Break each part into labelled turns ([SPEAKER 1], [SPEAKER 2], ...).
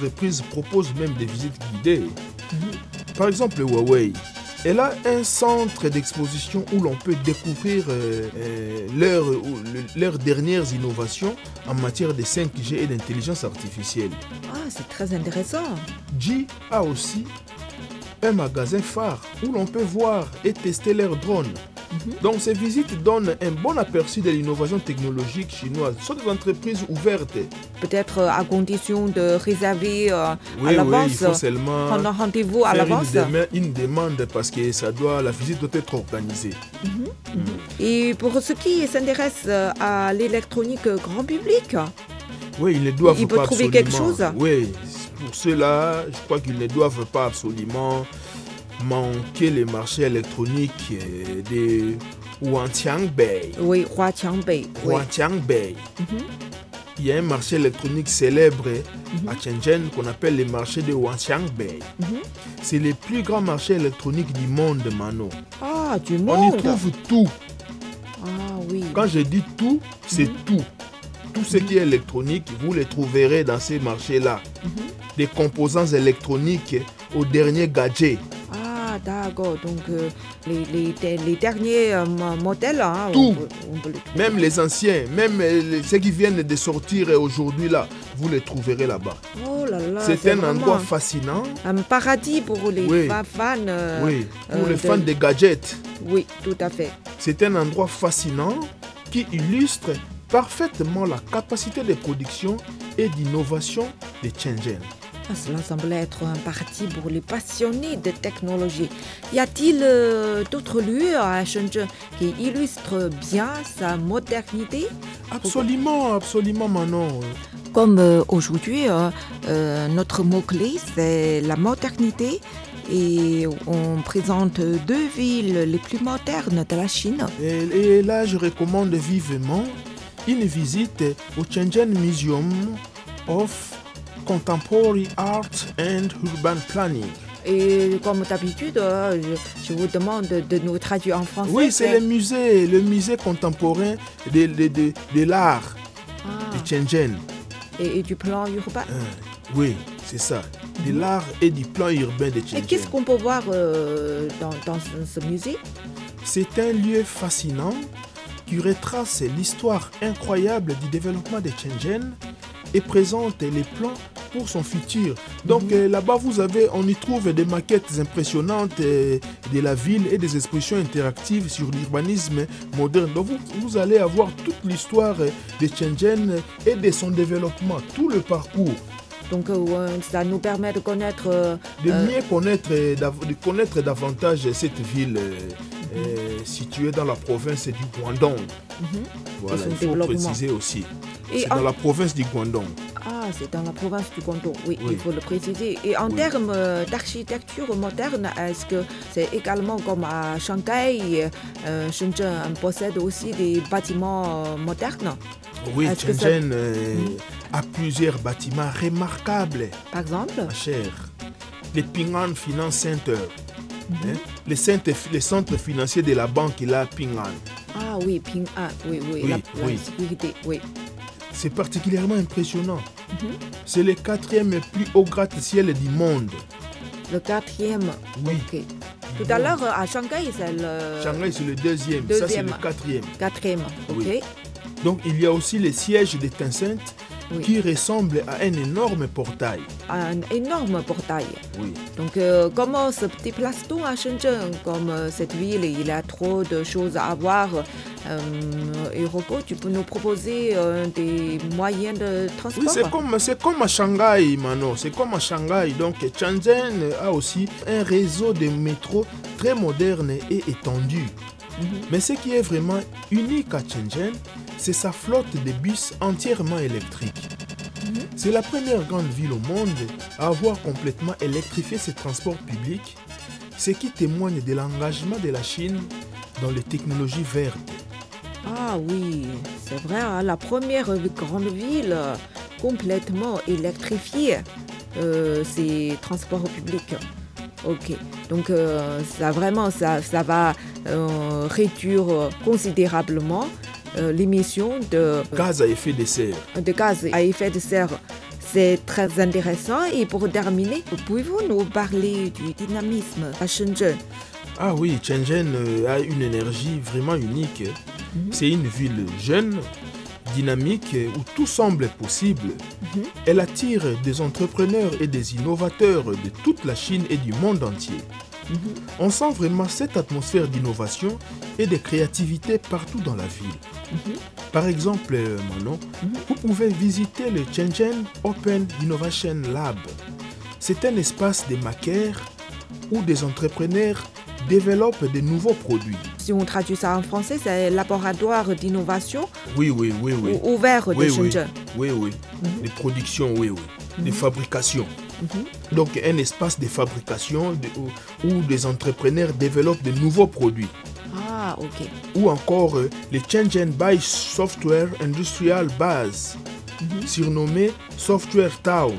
[SPEAKER 1] entreprises proposent même des visites guidées. Par exemple, Huawei, elle a un centre d'exposition où l'on peut découvrir leurs dernières innovations en matière de 5G et d'intelligence artificielle.
[SPEAKER 2] Ah, c'est très intéressant.
[SPEAKER 1] G a aussi un magasin phare où l'on peut voir et tester leurs drones. Donc ces visites donnent un bon aperçu de l'innovation technologique chinoise. Ce sont des entreprises ouvertes.
[SPEAKER 2] Peut-être à condition de réserver à
[SPEAKER 1] Oui,
[SPEAKER 2] l'avance,
[SPEAKER 1] il faut seulement
[SPEAKER 2] prendre un rendez-vous à
[SPEAKER 1] faire
[SPEAKER 2] l'avance.
[SPEAKER 1] une demande parce que la visite doit être organisée.
[SPEAKER 2] Et pour ceux qui s'intéressent à l'électronique grand public,
[SPEAKER 1] Oui, ils ne doivent
[SPEAKER 2] il peut
[SPEAKER 1] pas
[SPEAKER 2] trouver
[SPEAKER 1] absolument.
[SPEAKER 2] quelque chose.
[SPEAKER 1] Oui, pour ceux-là, je crois qu'ils ne doivent pas absolument manquer les marchés électroniques de Wanqiangbei.
[SPEAKER 2] Oui, Huaqiangbei. Oui.
[SPEAKER 1] Wanqiangbei. Il y a un marché électronique célèbre à Shenzhen qu'on appelle le marché de Wanqiangbei. C'est le plus grand marché électronique du monde, Mano.
[SPEAKER 2] Ah, du
[SPEAKER 1] On y
[SPEAKER 2] monde.
[SPEAKER 1] trouve tout.
[SPEAKER 2] Ah oui.
[SPEAKER 1] Quand je dis tout, c'est tout. Tout ce qui est électronique, vous le trouverez dans ces marchés-là. Des composants électroniques aux derniers gadgets.
[SPEAKER 2] Ah, d'accord. Donc, les derniers modèles, hein,
[SPEAKER 1] Tout.
[SPEAKER 2] on peut les trouver.
[SPEAKER 1] Même les anciens, même ceux qui viennent de sortir aujourd'hui là, vous les trouverez là-bas.
[SPEAKER 2] Oh là là.
[SPEAKER 1] C'est un
[SPEAKER 2] vraiment
[SPEAKER 1] endroit fascinant.
[SPEAKER 2] un paradis pour les
[SPEAKER 1] Oui.
[SPEAKER 2] fans.
[SPEAKER 1] Oui, pour les
[SPEAKER 2] de-
[SPEAKER 1] fans des gadgets.
[SPEAKER 2] Oui, tout à fait.
[SPEAKER 1] C'est un endroit fascinant qui illustre parfaitement la capacité de production et d'innovation de Shenzhen.
[SPEAKER 2] Ah, cela semble être un paradis pour les passionnés de technologie. Y a-t-il d'autres lieux à Shenzhen qui illustrent bien sa modernité?
[SPEAKER 1] Absolument, absolument, Manon.
[SPEAKER 2] Comme aujourd'hui, notre mot-clé, c'est la modernité. Et on présente deux villes les plus modernes de la Chine.
[SPEAKER 1] Et là, je recommande vivement une visite au Shenzhen Museum of Contemporary Art and Urban Planning.
[SPEAKER 2] Et comme d'habitude, je vous demande de nous traduire en français.
[SPEAKER 1] Oui, c'est le musée contemporain de l'art
[SPEAKER 2] Ah,
[SPEAKER 1] de Shenzhen.
[SPEAKER 2] et du plan urbain.
[SPEAKER 1] Oui, c'est ça. De l'art et du plan urbain de
[SPEAKER 2] Et qu'est-ce
[SPEAKER 1] Shenzhen.
[SPEAKER 2] qu'on peut voir dans ce musée?
[SPEAKER 1] C'est un lieu fascinant qui retrace l'histoire incroyable du développement de Shenzhen et présente les plans pour son futur. Donc là-bas, on y trouve des maquettes impressionnantes de la ville et des expositions interactives sur l'urbanisme moderne. Donc vous allez avoir toute l'histoire de Shenzhen et de son développement, tout le parcours.
[SPEAKER 2] Donc ça nous permet de connaître...
[SPEAKER 1] De mieux connaître, de connaître davantage cette ville située dans la province du Guangdong. Voilà,
[SPEAKER 2] son
[SPEAKER 1] il faut
[SPEAKER 2] développement.
[SPEAKER 1] préciser aussi.
[SPEAKER 2] Et
[SPEAKER 1] C'est dans la province du Guangdong.
[SPEAKER 2] Ah, c'est dans la province du Guangdong, oui,
[SPEAKER 1] Oui.
[SPEAKER 2] il faut le préciser. Et en
[SPEAKER 1] Oui.
[SPEAKER 2] termes d'architecture moderne, est-ce que c'est également comme à Shanghai, Shenzhen possède aussi des bâtiments modernes?
[SPEAKER 1] Oui,
[SPEAKER 2] Est-ce que
[SPEAKER 1] Shenzhen a plusieurs bâtiments remarquables,
[SPEAKER 2] Par exemple?
[SPEAKER 1] ma chère. Le Ping An Finance Center, hein, le centre financier de la banque là, Ping An.
[SPEAKER 2] Ah oui, Ping An, oui,
[SPEAKER 1] Oui,
[SPEAKER 2] la
[SPEAKER 1] oui.
[SPEAKER 2] sécurité, oui.
[SPEAKER 1] C'est particulièrement impressionnant. C'est le 4e plus haut gratte-ciel du monde.
[SPEAKER 2] Le 4e,
[SPEAKER 1] Oui.
[SPEAKER 2] ok. Tout à l'heure, à Shanghai, c'est le
[SPEAKER 1] Shanghai, c'est le 2e. Ça, c'est
[SPEAKER 2] Deuxième.
[SPEAKER 1] le 4e.
[SPEAKER 2] 4e, ok.
[SPEAKER 1] Oui. Donc, il y a aussi le siège de Tencent
[SPEAKER 2] Oui.
[SPEAKER 1] qui ressemble à un énorme portail.
[SPEAKER 2] Un énorme portail.
[SPEAKER 1] Oui.
[SPEAKER 2] Donc, comment se déplace-t-on à Shenzhen? Comme cette ville, il y a trop de choses à voir. Et Rocco, tu peux nous proposer des moyens de transport?
[SPEAKER 1] Oui, c'est comme à Shanghai, Manon. C'est comme à Shanghai. Donc, Shenzhen a aussi un réseau de métro très moderne et étendu. Mais ce qui est vraiment unique à Shenzhen, c'est sa flotte de bus entièrement électriques. C'est la première grande ville au monde à avoir complètement électrifié ses transports publics, ce qui témoigne de l'engagement de la Chine dans les technologies vertes.
[SPEAKER 2] Ah oui, c'est vrai, hein, la première grande ville complètement électrifiée, c'est transports publics. Ok, donc ça va réduire considérablement l'émission de
[SPEAKER 1] Gaz à effet de serre.
[SPEAKER 2] gaz à effet de serre C'est très intéressant. Et pour terminer, pouvez-vous nous parler du dynamisme à Shenzhen?
[SPEAKER 1] Ah oui, Shenzhen a une énergie vraiment unique. C'est une ville jeune, dynamique, où tout semble possible. Elle attire des entrepreneurs et des innovateurs de toute la Chine et du monde entier. On sent vraiment cette atmosphère d'innovation et de créativité partout dans la ville. Par exemple, Manon, vous pouvez visiter le Shenzhen Open Innovation Lab. C'est un espace de maquettes où des entrepreneurs développent de nouveaux produits.
[SPEAKER 2] Si on traduit ça en français, c'est laboratoire d'innovation
[SPEAKER 1] Oui.
[SPEAKER 2] ouvert de Shenzhen.
[SPEAKER 1] Oui. De production, oui. De fabrication. Donc un espace de fabrication où des entrepreneurs développent de nouveaux produits.
[SPEAKER 2] Ah, ok.
[SPEAKER 1] Ou encore le Shenzhen Bai Software Industrial Base, surnommé Software Town,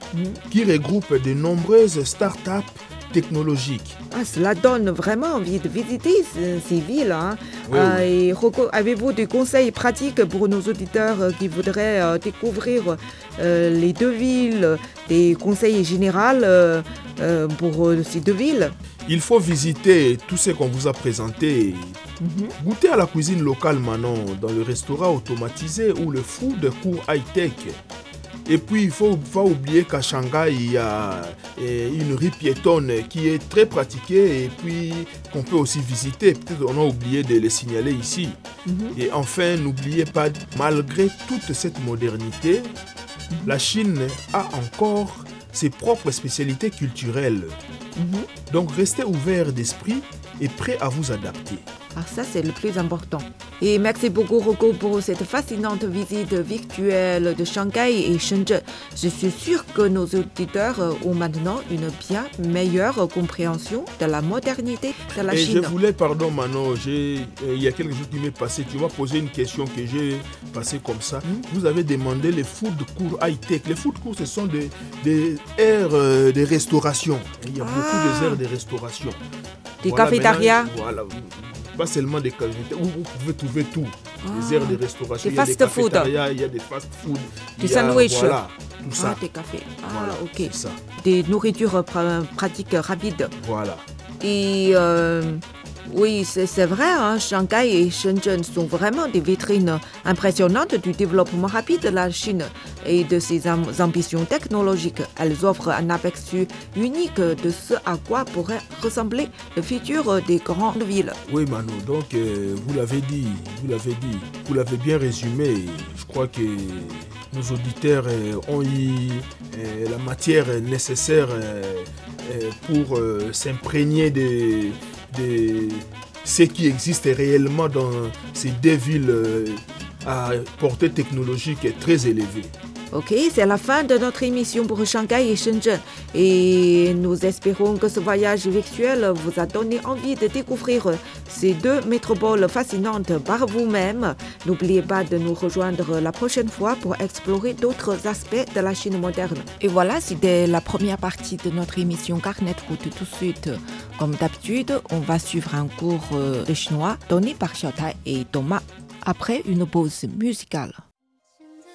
[SPEAKER 1] qui regroupe de nombreuses startups technologiques.
[SPEAKER 2] Ah, cela donne vraiment envie de visiter ces villes.
[SPEAKER 1] Oui.
[SPEAKER 2] Et Rocco, avez-vous des conseils pratiques pour nos auditeurs qui voudraient découvrir les deux villes, des conseils généraux pour ces deux villes?
[SPEAKER 1] Il faut visiter tout ce qu'on vous a présenté. Goûter à la cuisine locale Manon dans le restaurant automatisé ou le food court high-tech. Et puis, il ne faut pas oublier qu'à Shanghai, il y a une rue piétonne qui est très pratiquée et puis qu'on peut aussi visiter. Peut-être qu'on a oublié de le signaler ici. Et enfin, n'oubliez pas, malgré toute cette modernité, la Chine a encore ses propres spécialités culturelles. Donc, restez ouverts d'esprit et prêts à vous adapter.
[SPEAKER 2] Ah, ça, c'est le plus important. Et merci beaucoup, Rocco, pour cette fascinante visite virtuelle de Shanghai et Shenzhen. Je suis sûre que nos auditeurs ont maintenant une bien meilleure compréhension de la modernité de la Chine.
[SPEAKER 1] Je voulais, pardon Manon, il y a quelque chose qui m'est passé. Tu m'as posé une question que j'ai passée comme ça. Vous avez demandé les food courts high-tech. Les food courts, ce sont des aires de restauration. Il y a beaucoup d'aires de restauration.
[SPEAKER 2] Des cafétérias.
[SPEAKER 1] Voilà. Pas seulement des cafétérias, où vous pouvez trouver tout. Des aires de restauration,
[SPEAKER 2] des
[SPEAKER 1] il y a des
[SPEAKER 2] fast-food.
[SPEAKER 1] cafétérias, il y a des fast-food.
[SPEAKER 2] Des sandwichs.
[SPEAKER 1] Voilà, tout ça.
[SPEAKER 2] Des cafés.
[SPEAKER 1] Voilà,
[SPEAKER 2] ok.
[SPEAKER 1] c'est ça.
[SPEAKER 2] Des nourritures pratiques rapides.
[SPEAKER 1] Voilà.
[SPEAKER 2] Et oui, c'est vrai, Shanghai et Shenzhen sont vraiment des vitrines impressionnantes du développement rapide de la Chine et de ses ambitions technologiques. Elles offrent un aperçu unique de ce à quoi pourrait ressembler le futur des grandes villes.
[SPEAKER 1] Oui, Manu, donc vous l'avez dit, vous l'avez bien résumé. Je crois que nos auditeurs ont eu la matière nécessaire pour s'imprégner de ce qui existe réellement dans ces deux villes à portée technologique très élevée.
[SPEAKER 2] Ok, c'est la fin de notre émission pour Shanghai et Shenzhen. Et nous espérons que ce voyage virtuel vous a donné envie de découvrir ces deux métropoles fascinantes par vous-même. N'oubliez pas de nous rejoindre la prochaine fois pour explorer d'autres aspects de la Chine moderne. Et voilà, c'était la première partie de notre émission Carnet de route. Tout de suite, comme d'habitude, on va suivre un cours de chinois donné par Xiaotai et Thomas après une pause musicale.